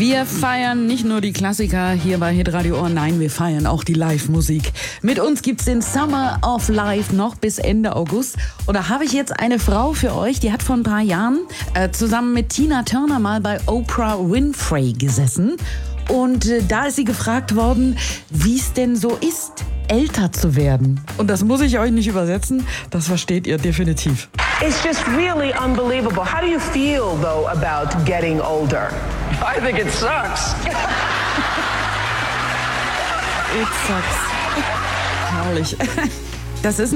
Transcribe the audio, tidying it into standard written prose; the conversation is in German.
Wir feiern nicht nur die Klassiker hier bei Hitradio Ohr, nein, wir feiern auch die Live-Musik. Mit uns gibt's den Summer of Life noch bis Ende August. Und da habe ich jetzt eine Frau für euch, die hat vor ein paar Jahren zusammen mit Tina Turner mal bei Oprah Winfrey gesessen. Und da ist sie gefragt worden, wie es denn so ist, älter zu werden. Und das muss ich euch nicht übersetzen, das versteht ihr definitiv. It's just really unbelievable. How do you feel, though, about getting older? I think it sucks. It sucks. Herrlich. Das ist